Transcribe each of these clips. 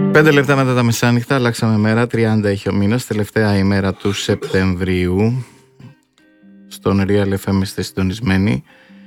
5 λεπτά μετά τα μεσάνυχτα, αλλάξαμε μέρα. 30 έχει ο μήνας, τελευταία ημέρα του Σεπτεμβρίου. Στον Real FM είστε συντονισμένοι.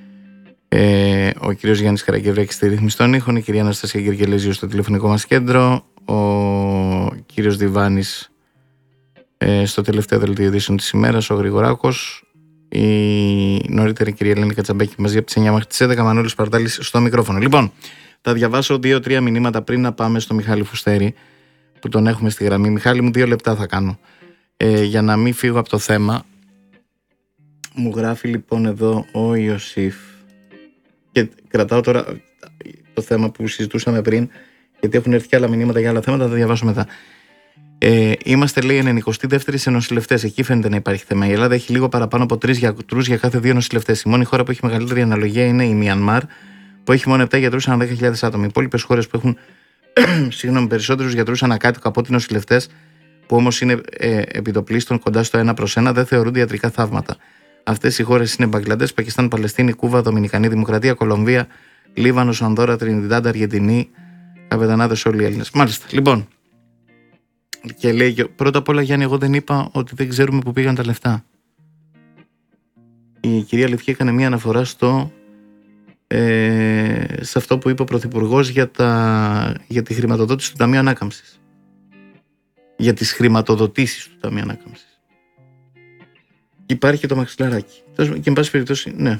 Ο κύριος Γιάννης Καραγκευρέκης στη ρύθμιση των ήχων, η κυρία Αναστασία Γεργελέζιο στο τηλεφωνικό μας κέντρο, ο κύριος Διβάνης στο τελευταίο δελτίο ειδήσεων της ημέρας, ο Γρηγοράκος, η νωρίτερη κυρία Ελένη Κατσαμπέκη μαζί από τις 9 μέχρι τις 11, Μανώλης Παρτάλης στο μικρόφωνο. Λοιπόν, θα διαβάσω 2-3 μηνύματα πριν να πάμε στο Μιχάλη Φουστέρη, που τον έχουμε στη γραμμή. Μιχάλη μου, 2 λεπτά θα κάνω για να μην φύγω από το θέμα. Μου γράφει λοιπόν εδώ ο Ιωσήφ και κρατάω τώρα το θέμα που συζητούσαμε πριν, γιατί έχουν έρθει και άλλα μηνύματα για άλλα θέματα, θα τα διαβάσω μετά. Είμαστε, λέει, 92η σε νοσηλευτές. Εκεί φαίνεται να υπάρχει θέμα. Η Ελλάδα έχει λίγο παραπάνω από 3 γιατρούς για κάθε 2 νοσηλευτές. Η μόνη χώρα που έχει μεγαλύτερη αναλογία είναι η Μιανμάρ, που έχει μόνο 7 γιατρούς ανά 10.000 άτομα. Οι υπόλοιπες χώρες που έχουν περισσότερους γιατρούς ανά κάτοικο από ότι νοσηλευτές, που όμως είναι επιτοπλίστων κοντά στο 1/1, δεν θεωρούνται ιατρικά θαύματα. Αυτές οι χώρες είναι Μπαγκλαντές, Πακιστάν, Παλαιστίνη, Κούβα, Δομινικανή Δημοκρατία, Κολομβία, Λίβανος, Ανδόρα, Τρινιντάντα, Αργεντινή, καπετανάδες όλοι οι Έλληνες. Μάλιστα. Λοιπόν, και λέει πρώτα απ' όλα, Γιάννη, εγώ δεν είπα ότι δεν ξέρουμε που πήγαν τα λεφτά. Η κυρία Λευκή έκανε μια αναφορά σε αυτό που είπε ο Πρωθυπουργός για τη χρηματοδότηση του Ταμείου Ανάκαμψης. Για τις χρηματοδοτήσεις του Ταμείου Ανάκαμψης. Υπάρχει και το μαξιλαράκι. Και εν πάση περιπτώσει, ναι.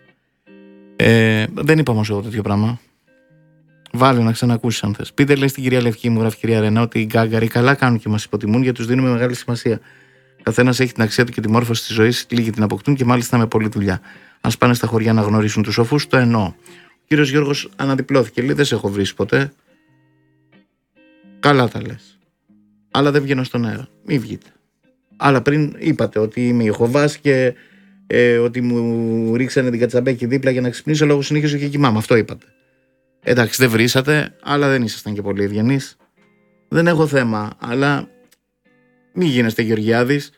Δεν είπα όμως εγώ τέτοιο πράγμα. Βάλε να ξανακούσεις αν θες. Πείτε, λέει, στην κυρία Λευκή, μου γράφει η κυρία Ρένα, ότι οι γκάγκαροι καλά κάνουν και μας υποτιμούν, γιατί τους δίνουμε μεγάλη σημασία. Καθένας έχει την αξία του και τη μόρφωση της ζωής, λίγοι την αποκτούν και μάλιστα με πολλή δουλειά. Ας πάνε στα χωριά να γνωρίσουν τους σοφούς, το εννοώ. Ο κύριος Γιώργος αναδιπλώθηκε, λέει, δεν σε έχω βρει ποτέ. Καλά τα λες. Αλλά δεν βγαίνω στον αέρα. Μη βγείτε. Αλλά πριν είπατε ότι είμαι Ιεχωβάς και ότι μου ρίξανε την Κατσαμπέκη δίπλα για να ξυπνήσω, λόγω συνήθως και κοιμάμαι. Αυτό είπατε. Εντάξει, δεν βρήσατε, αλλά δεν ήσασταν και πολύ ευγενείς. Δεν έχω θέμα, αλλά μη γίνεστε Γεωργιάδης.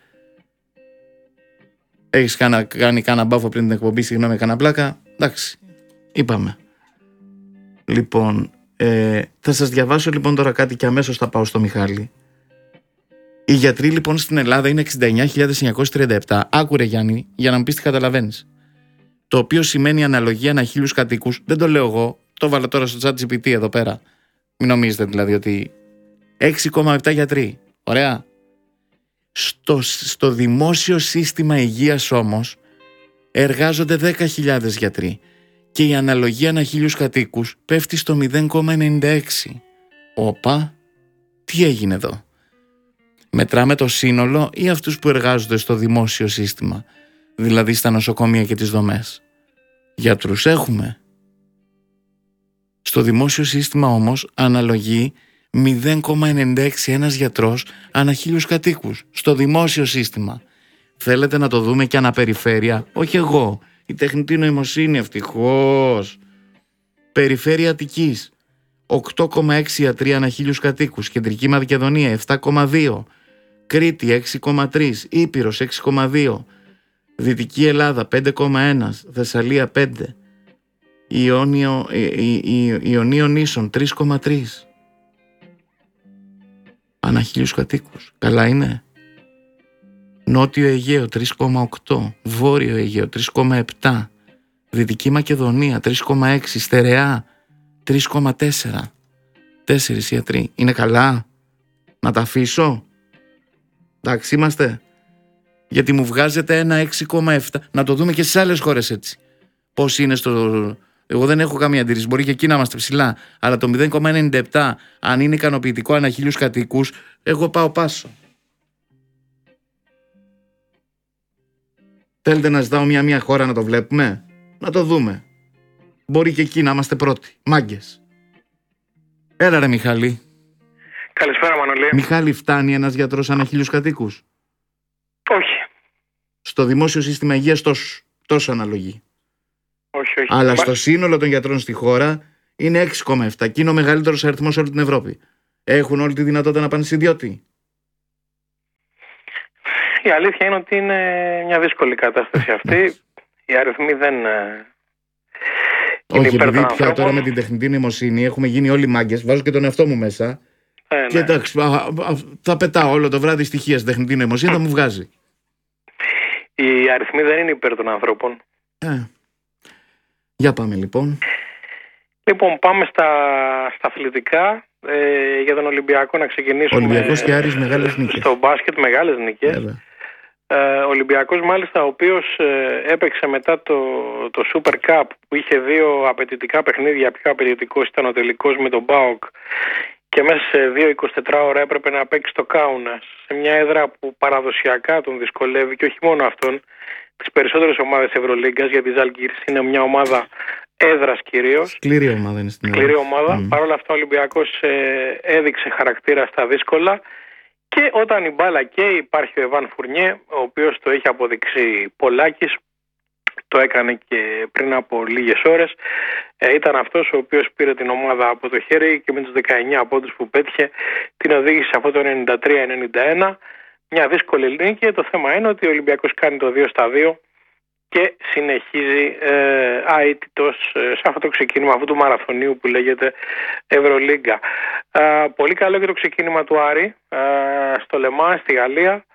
Έχεις κάνει κάνα μπάφο πριν την εκπομπή, συγγνώμη, κάνα πλάκα. Εντάξει, είπαμε. Λοιπόν, θα σας διαβάσω λοιπόν τώρα κάτι και αμέσως θα πάω στο Μιχάλη. Οι γιατροί λοιπόν στην Ελλάδα είναι 69.937. Άκουρε, Γιάννη, για να μου πεις τι καταλαβαίνεις. Το οποίο σημαίνει αναλογία ανά 1.000 κατοίκους. Δεν το λέω εγώ, το βάλω τώρα στο ChatGPT εδώ πέρα. Μην νομίζετε δηλαδή ότι 6,7 γιατροί. Ωραία. Στο δημόσιο σύστημα υγείας όμως εργάζονται 10.000 γιατροί και η αναλογία ανά 1.000 κατοίκους πέφτει στο 0,96. Όπα, τι έγινε εδώ? Μετράμε το σύνολο ή αυτούς που εργάζονται στο δημόσιο σύστημα, δηλαδή στα νοσοκομεία και τις δομές? Γιατρούς έχουμε. Στο δημόσιο σύστημα όμως αναλογεί 0,96 ένας γιατρός ανά 1.000 κατοίκους. Στο δημόσιο σύστημα. Θέλετε να το δούμε και αναπεριφέρεια? Όχι εγώ. Η τεχνητή νοημοσύνη, ευτυχώς. Περιφέρεια Αττικής. 8,6 γιατροί ανά 1.000 κατοίκους. Κεντρική Μακεδονία 7,2. Κρήτη 6,3. Ήπειρος 6,2. Δυτική Ελλάδα 5,1. Θεσσαλία 5. Ιωνίων Ίσων 3,3. Ανά 1.000 κατοίκους. Καλά είναι? Νότιο Αιγαίο 3,8. Βόρειο Αιγαίο 3,7. Δυτική Μακεδονία 3,6. Στερεά 3,4. 4 ιατροί. Είναι καλά? Να τα αφήσω? Εντάξει είμαστε? Γιατί μου βγάζετε ένα 6,7. Να το δούμε και στις άλλες χώρες έτσι. Πώς είναι Εγώ δεν έχω καμία αντίρρηση. Μπορεί και εκεί να είμαστε ψηλά. Αλλά το 0,97, αν είναι ικανοποιητικό ανά 1.000 κατοίκους, εγώ πάω πάσο. Θέλετε να ζητάω μια χώρα να το βλέπουμε? Να το δούμε. Μπορεί και εκεί να είμαστε πρώτοι. Μάγκες. Έλα ρε Μιχάλη. Καλησπέρα Μανολή. Μιχάλη, φτάνει ένας γιατρός ανά 1.000 κατοίκους? Όχι. Στο δημόσιο σύστημα υγείας τόσο αναλογεί. Όχι. Αλλά στο σύνολο των γιατρών στη χώρα είναι 6,7 και είναι ο μεγαλύτερος αριθμός σε όλη την Ευρώπη. Έχουν όλη τη δυνατότητα να πάνε σε ιδιώτη? Η αλήθεια είναι ότι είναι μια δύσκολη κατάσταση αυτή. Οι αριθμοί δεν Όχι, επειδή πια τώρα με την τεχνητή νοημοσύνη έχουμε γίνει όλοι μάγκες. Βάζω και τον εαυτό μου μέσα. Και εντάξει, θα πετάω όλο το βράδυ στοιχεία στην τεχνητή νοημοσύνη, θα μου βγάζει. Οι αριθμοί δεν είναι υπέρ των ανθρώπων. Για πάμε λοιπόν. Λοιπόν, πάμε στα αθλητικά. Για τον Ολυμπιακό να ξεκινήσουμε. Ολυμπιακός και Άρης μεγάλες νίκες. Στο μπάσκετ μεγάλες νίκες. Ο Ολυμπιακός μάλιστα, ο οποίος έπαιξε μετά το Super Cup που είχε 2 απαιτητικά παιχνίδια. Πιο απαιτητικός ήταν ο τελικός με τον ΠΑΟΚ και μέσα σε 2-24 ώρα έπρεπε να παίξει στο Κάουνας, σε μια έδρα που παραδοσιακά τον δυσκολεύει και όχι μόνο αυτόν, τις περισσότερες ομάδες Ευρωλίγκας, γιατί η Ζάλγκιρις είναι μια ομάδα έδρας κυρίως. Σκληρή ομάδα είναι στην Ελλάδα. Σκληρή ομάδα. Παρ' όλα αυτά ο Ολυμπιακός έδειξε χαρακτήρα στα δύσκολα και όταν η μπάλα καίει υπάρχει ο Εβάν Φουρνιέ, ο οποίος το έχει αποδείξει πολλάκις, το έκανε και πριν από λίγες ώρες. Ήταν αυτός ο οποίος πήρε την ομάδα από το χέρι και με τους 19 πόντους που πέτυχε την οδήγησε από το 93-91. Μια δύσκολη νίκη. Το θέμα είναι ότι ο Ολυμπιακός κάνει το 2-2 και συνεχίζει αίτητος σε αυτό το ξεκίνημα αυτού του μαραθωνίου που λέγεται Ευρωλίγκα. Πολύ καλό και το ξεκίνημα του Άρη στο Λεμάν στη Γαλλία.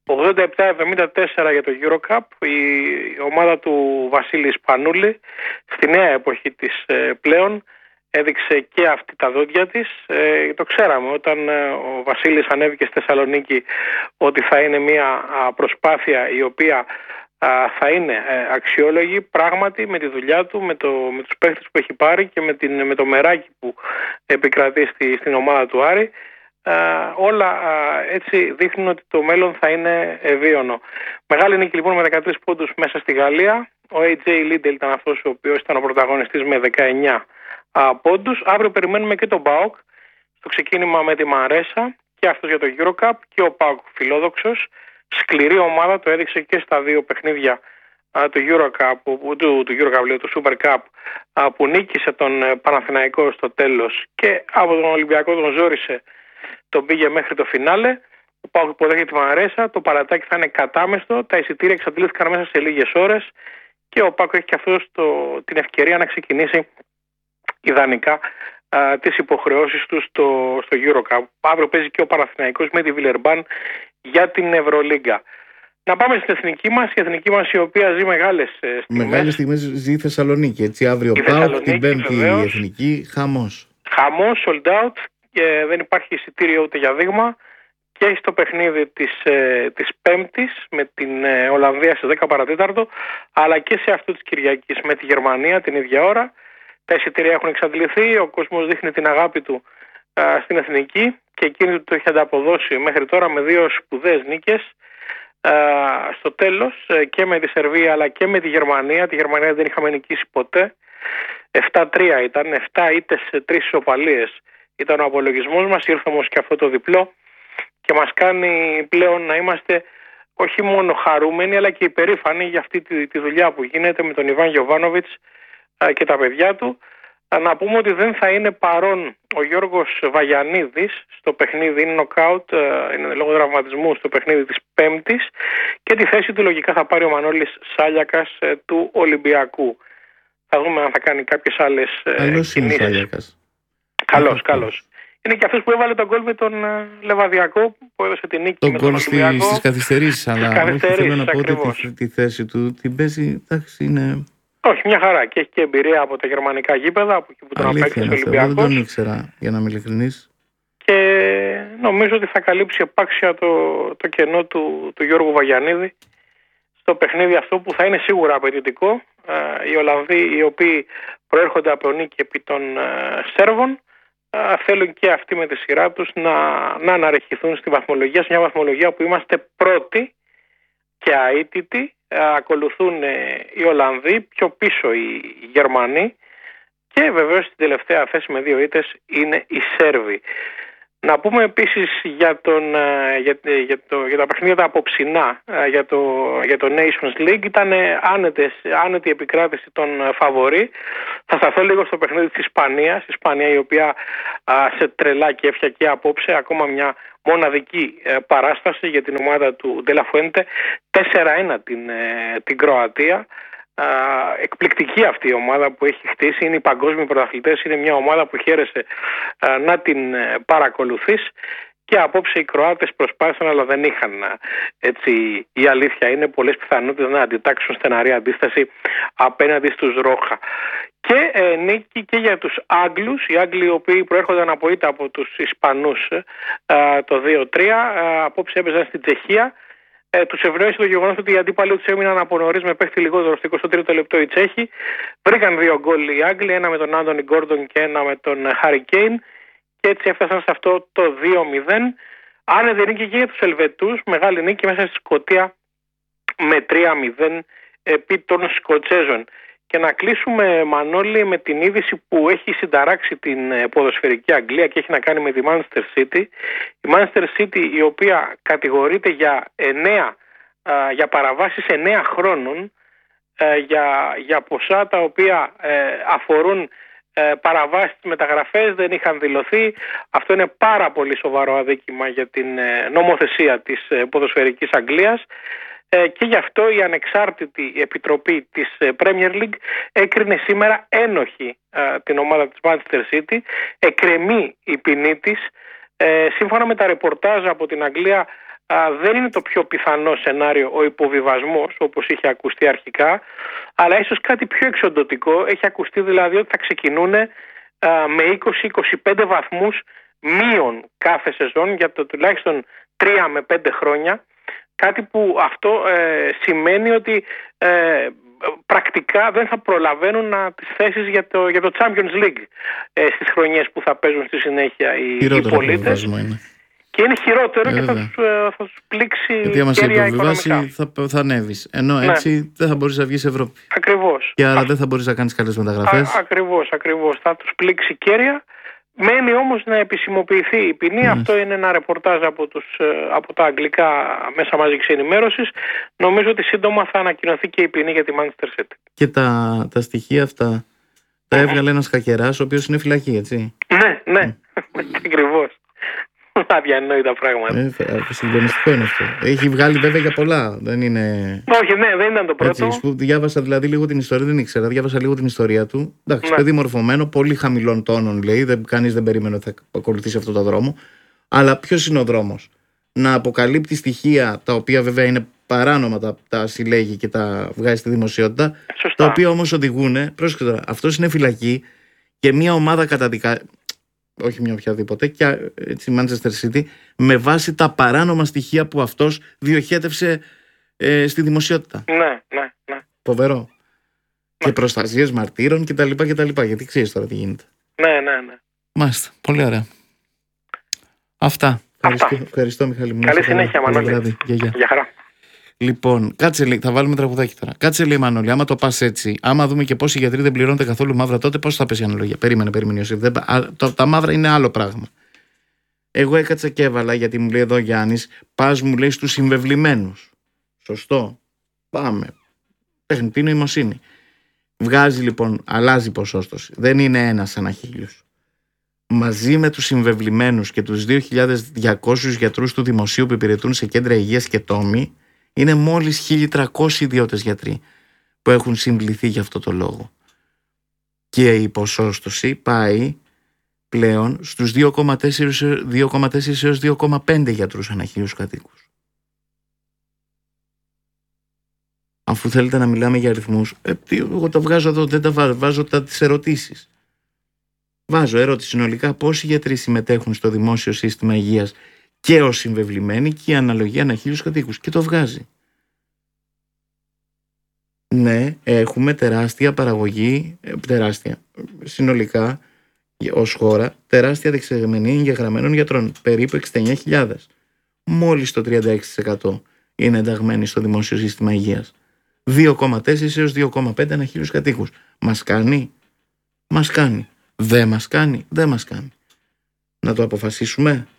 87-74 για το EuroCup. Η ομάδα του Βασίλη Σπανούλη στη νέα εποχή της πλέον έδειξε και αυτή τα δόντια της. Το ξέραμε όταν ο Βασίλης ανέβηκε στη Θεσσαλονίκη ότι θα είναι μια προσπάθεια η οποία θα είναι αξιόλογη πράγματι με τη δουλειά του, με τους παίχτες που έχει πάρει και με το μεράκι που επικρατεί στην ομάδα του Άρη. Όλα έτσι δείχνουν ότι το μέλλον θα είναι ευίωνο. Μεγάλη νίκη λοιπόν με 13 πόντους μέσα στη Γαλλία. Ο AJ Liddell ήταν αυτός ο οποίος ήταν ο πρωταγωνιστής με 19 πόντους. Αύριο περιμένουμε και τον ΠΑΟΚ στο ξεκίνημα με τη Μαρέσα και αυτός για το EuroCup και ο ΠΑΟΚ φιλόδοξος. Σκληρή ομάδα, το έδειξε και στα 2 παιχνίδια του EuroCup, του Super Cup που νίκησε τον Παναθηναϊκό στο τέλος και από τον Ολυμπιακό τον ζόρισε, τον πήγε μέχρι το φινάλε. Ο ΠΑΟΚ υποδέχεται τη Μαρέσα, το παρατάκι θα είναι κατάμεστο, τα εισιτήρια εξαντλήθηκαν μέσα σε λίγες ώρες και ο ΠΑΟΚ έχει και αυτός την ευκαιρία να ξεκινήσει ιδανικά τις υποχρεώσεις του στο EuroCup. Αύριο παίζει και ο Παναθηναϊκός με τη Βιλερμπάν για την Ευρωλίγκα. Να πάμε στην εθνική μας, η εθνική μας η οποία ζει μεγάλες στιγμές. Μεγάλες στιγμές ζει η Θεσσαλονίκη, έτσι αύριο ΠΑΟΚ, την Πέμπτη η εθνική, χαμός. Χαμός, sold out και δεν υπάρχει εισιτήριο ούτε για δείγμα και στο παιχνίδι της Πέμπτης με την Ολλανδία στις 10 παρατέταρτο αλλά και σε αυτό της Κυριακής με τη Γερμανία την ίδια ώρα. Τα εισιτήρια έχουν εξαντληθεί, ο κόσμος δείχνει την αγάπη του στην εθνική και εκείνη το έχει ανταποδώσει μέχρι τώρα με 2 σπουδαίες νίκες. Στο τέλος και με τη Σερβία αλλά και με τη Γερμανία. Τη Γερμανία δεν είχαμε νικήσει ποτέ. 7-3 ήταν, 7 ήττες σε 3 ισοπαλίες ήταν ο απολογισμός μας. Ήρθε όμως και αυτό το διπλό και μας κάνει πλέον να είμαστε όχι μόνο χαρούμενοι αλλά και υπερήφανοι για αυτή τη δουλειά που γίνεται με τον Ιβάν Γιοβάνοβιτς και τα παιδιά του. Να πούμε ότι δεν θα είναι παρόν ο Γιώργος Βαγιανίδης στο παιχνίδι, είναι νοκάουτ, είναι λόγω τραυματισμού στο παιχνίδι της Πέμπτης και τη θέση του λογικά θα πάρει ο Μανώλης Σάλιακας του Ολυμπιακού. Θα δούμε αν θα κάνει κάποιες άλλες κινήσεις. Καλός. Είναι και αυτός που έβαλε τον γκολ με τον Λεβαδιακό που έδωσε την νίκη με τον Ολυμπιακό. Στις καθυστερήσεις, αλλά θέλω να πω ότι τη θέση του την παίζει, εντάξει, είναι... Όχι, μια χαρά και έχει και εμπειρία από τα γερμανικά γήπεδα από εκεί που τον απέκτησε ο Ολυμπιακός. Δεν τον ήξερα, για να είμαι ειλικρινής. Και νομίζω ότι θα καλύψει επάξια το κενό του Γιώργου Βαγιανίδη στο παιχνίδι αυτό που θα είναι σίγουρα απαιτητικό. Οι Ολλανδοί οι οποίοι προέρχονται από νίκη επί των Σέρβων θέλουν και αυτοί με τη σειρά τους να αναρρεχηθούν στη βαθμολογία, σε μια βαθμολογία που είμαστε πρώτοι και αίτητοι. Ακολουθούν οι Ολλανδοί, πιο πίσω οι Γερμανοί και βεβαίως στην τελευταία θέση με 2 ήττες είναι οι Σέρβοι. Να πούμε επίσης για τα παιχνίδια τα απόψινά, για το Nations League. Ήταν άνετη επικράτηση των φαβορί. Θα σταθώ λίγο στο παιχνίδι της Ισπανίας. Η Ισπανία η οποία σε τρελά και έφτιαξε απόψε ακόμα μια μοναδική παράσταση για την ομάδα του Ντελαφουέντε. 4-1 την Κροατία. εκπληκτική αυτή η ομάδα που έχει χτίσει. Είναι οι παγκόσμιοι πρωταθλητές. Είναι μια ομάδα που χαίρεσαι να την παρακολουθείς. Και απόψε οι Κροάτες προσπάθησαν, αλλά δεν είχαν, έτσι η αλήθεια είναι, πολλές πιθανότητες να αντιτάξουν στεναρή αντίσταση απέναντι στους Ρόχα. Και νίκη και για τους Άγγλους, οι Άγγλοι οι οποίοι προέρχονταν από ήττα από τους Ισπανούς το 2-3, απόψε έπαιζαν στην Τσεχία. Τους ευνοήσει το γεγονός ότι οι αντίπαλοι τους έμειναν από νωρίς με παίχτη λιγότερο στο 23ο λεπτό οι Τσέχοι. Βρήκαν 2 γκολ οι Άγγλοι, ένα με τον Άντονι Γκόρντον και ένα με τον Χάρι Κέιν. Και έτσι έφτασαν σε αυτό το 2-0. Άνετη νίκη και για τους Ελβετούς. Μεγάλη νίκη μέσα στη Σκωτία με 3-0 επί των Σκοτσέζων. Και να κλείσουμε, Μανώλη, με την είδηση που έχει συνταράξει την ποδοσφαιρική Αγγλία και έχει να κάνει με τη Manchester City. Η Manchester City, η οποία κατηγορείται για παραβάσεις 9 χρόνων, για ποσά τα οποία αφορούν παραβάσεις, μεταγραφές, δεν είχαν δηλωθεί. Αυτό είναι πάρα πολύ σοβαρό αδίκημα για την νομοθεσία της ποδοσφαιρικής Αγγλίας. Και γι' αυτό η ανεξάρτητη επιτροπή της Premier League έκρινε σήμερα ένοχη την ομάδα της Manchester City. Εκκρεμεί η ποινή της. Σύμφωνα με τα ρεπορτάζ από την Αγγλία, δεν είναι το πιο πιθανό σενάριο ο υποβιβασμός, όπως είχε ακουστεί αρχικά, αλλά ίσως κάτι πιο εξοντωτικό. Έχει ακουστεί δηλαδή ότι θα ξεκινούν με 20-25 βαθμούς μείον κάθε σεζόν για το τουλάχιστον 3 με 5 χρόνια. Κάτι που αυτό σημαίνει ότι πρακτικά δεν θα προλαβαίνουν τις θέσεις για το Champions League στις χρονιές που θα παίζουν στη συνέχεια οι πολίτες. Και είναι χειρότερο και θα τους πλήξει. Γιατί άμα σε υποβιβάσει θα ανέβεις. Ενώ έτσι δεν θα μπορείς να βγεις Ευρώπη. Ακριβώς. Και άρα δεν θα μπορείς να κάνεις καλές μεταγραφές. Ακριβώς. Θα τους πλήξει κέρια. Μένει όμως να επισημοποιηθεί η ποινή. Αυτό είναι ένα ρεπορτάζ από τα αγγλικά μέσα μαζικής ενημέρωσης. Νομίζω ότι σύντομα θα ανακοινωθεί και η ποινή για τη Manchester City. Και τα στοιχεία αυτά τα έβγαλε ένας χακεράς, ο οποίος είναι φυλακή, έτσι. Ναι. Ακριβώς. Αδιανόητα πράγματα. Συγκλονιστικό είναι αυτό. Έχει βγάλει βέβαια για πολλά. Δεν είναι. Όχι, δεν ήταν το πρώτο. Έτσι, διάβασα δηλαδή λίγο την ιστορία, δεν ήξερα. Διάβασα λίγο την ιστορία του. Εντάξει, παιδί μορφωμένο, πολύ χαμηλών τόνων λέει. Κανείς δεν περίμενε ότι θα ακολουθήσει αυτόν τον δρόμο. Αλλά ποιος είναι ο δρόμος? Να αποκαλύπτει στοιχεία τα οποία βέβαια είναι παράνομα, τα συλλέγει και τα βγάζει στη δημοσιότητα. Σωστά. Τα οποία όμως οδηγούν. Πρόσεχε τώρα, αυτός είναι φυλακή και μια ομάδα καταδικά. Όχι μια οποιαδήποτε, και έτσι Manchester City, με βάση τα παράνομα στοιχεία που αυτός διοχέτευσε στη δημοσιότητα. Ναι. Φοβερό. Και προστασίες μαρτύρων κτλ. Γιατί ξέρεις τώρα τι γίνεται. Ναι. Μάλιστα. Πολύ ωραία. Αυτά. Ευχαριστώ Μιχάλη. Καλή συνέχεια, Μανώλη. Γεια χαρά. Λοιπόν, κάτσε λέει, θα βάλουμε τραγουδάκι τώρα. Κάτσε λέει, Μανώλη, άμα το πας έτσι, άμα δούμε και πόσοι γιατροί δεν πληρώνονται καθόλου μαύρα, τότε πώς θα πέσει η αναλογία? Περίμενε, Ιωσήφ. Τα μαύρα είναι άλλο πράγμα. Εγώ έκατσα και έβαλα, γιατί μου λέει εδώ Γιάννης, πας μου λέει στους συμβεβλημένους. Σωστό. Πάμε. Τεχνητή νοημοσύνη. Βγάζει λοιπόν, αλλάζει ποσόστοση. Δεν είναι ένας ανά 1.000. Μαζί με τους συμβεβλημένους και τους 2.200 γιατρούς του δημοσίου που υπηρετούν σε κέντρα υγείας και τόμοι, είναι μόλις 1.300 ιδιώτες γιατροί που έχουν συμπληθεί για αυτό το λόγο. Και η ποσόστοση πάει πλέον στους 2,4 έως 2,5 γιατρούς ανά 1.000 κατοίκους. Αφού θέλετε να μιλάμε για αριθμούς, εγώ τα βγάζω εδώ, δεν τα βάζω τις ερωτήσεις. Βάζω ερώτηση συνολικά πόσοι γιατροί συμμετέχουν στο δημόσιο σύστημα υγείας και ως συμβεβλημένοι και η αναλογία ανά 1.000 κατοίκους. Και το βγάζει. Ναι, έχουμε τεράστια παραγωγή, τεράστια συνολικά ως χώρα, τεράστια δεξαμενή εγγεγραμμένων γιατρών, περίπου 69.000. Μόλις το 36% είναι ενταγμένοι στο δημόσιο σύστημα υγείας. 2,4 έως 2,5 ανά 1.000 κατοίκους. Μας κάνει? Μας κάνει. Δεν μας κάνει? Δεν μας κάνει. Να το αποφασίσουμε.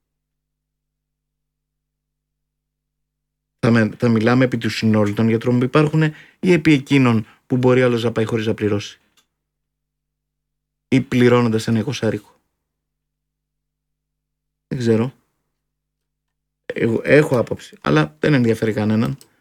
Θα μιλάμε επί του συνόλου των γιατρών που υπάρχουν ή επί εκείνων που μπορεί άλλος να πάει χωρίς να πληρώσει? Ή πληρώνοντας ένα 20. Δεν ξέρω. Εγώ έχω άποψη, αλλά δεν ενδιαφέρει κανέναν.